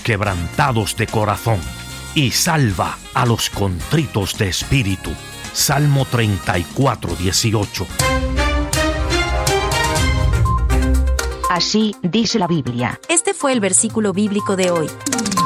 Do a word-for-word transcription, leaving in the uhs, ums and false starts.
quebrantados de corazón y salva a los contritos de espíritu. Salmo treinta y cuatro, dieciocho. Así dice la Biblia. Este fue el versículo bíblico de hoy.